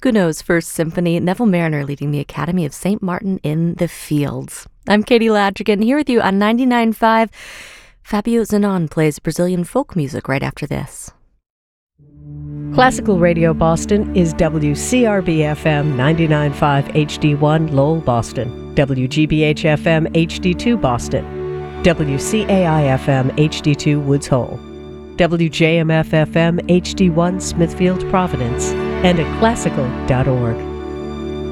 Gounod's First Symphony, Neville Marriner leading the Academy of St. Martin in the Fields. I'm Katie Ladrigan here with you on 99.5. Fabio Zanon plays Brazilian folk music right after this. Classical Radio Boston is WCRB-FM 99.5 HD1 Lowell, Boston, WGBH-FM HD2 Boston, WCAI-FM HD2 Woods Hole, WJMF-FM HD1 Smithfield, Providence, and at classical.org.